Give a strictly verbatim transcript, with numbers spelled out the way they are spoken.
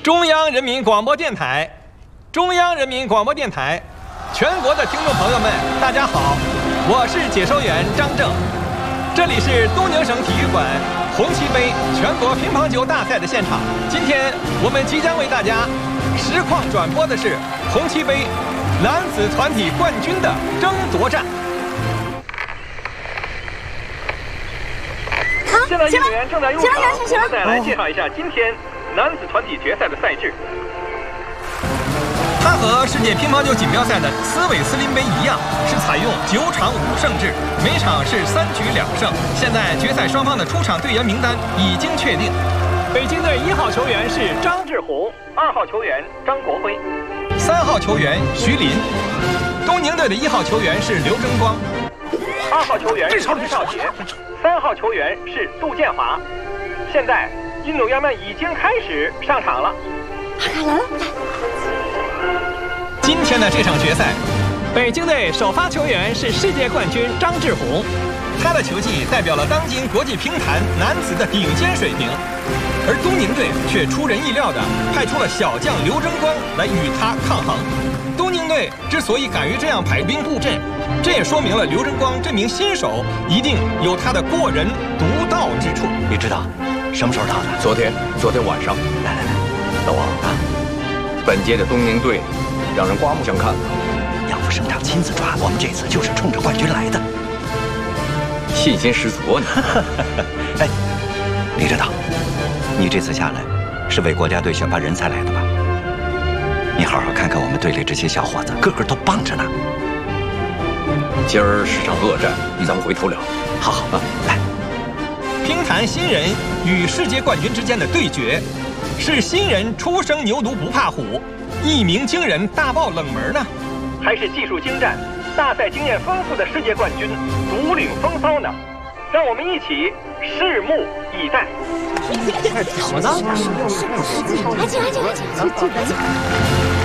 中央人民广播电台，中央人民广播电台，全国的听众朋友们，大家好，我是解说员张正，这里是东宁省体育馆红旗杯全国乒乓球大赛的现场。今天我们即将为大家实况转播的是红旗杯男子团体冠军的争夺战。现在运动员正在入场，我们再来介绍一下今天男子团体决赛的赛制。它和世界乒乓球锦标赛的斯韦斯林杯一样，是采用九场五胜制，每场是三局两胜。现在决赛双方的出场队员名单已经确定。北京队一号球员是张志宏，二号球员张国辉，三号球员徐林。东宁队的一号球员是刘争光，二号球员是徐少杰，三号球员是杜建华。现在运动员们已经开始上场了。 来了， 今天的这场决赛，北京队首发球员是世界冠军张志宏，他的球技代表了当今国际乒坛男子的顶尖水平。而东宁队却出人意料地派出了小将刘争光来与他抗衡。东宁队之所以敢于这样排兵布阵，这也说明了刘争光这名新手一定有他的过人独到之处。 你知道什么时候到的？ 昨天，昨天晚上。 来来来， 老王啊， 本届的东宁队让人刮目相看。 要不省长亲自抓，我们这次就是冲着冠军来的， 信心十足啊你！ 哎，李指导，你这次下来是为国家队选拔人才来的吧？你好好看看我们队里这些小伙子，个个都棒着呢。 今儿是场恶战，咱们回头聊。 好好啊，来。 乒坛新人与世界冠军之间的对决，是新人初生牛犊不怕虎，一鸣惊人大爆冷门呢，还是技术精湛、大赛经验丰富的世界冠军独领风骚呢？让我们一起拭目以待。 安静安静安静，安静安静。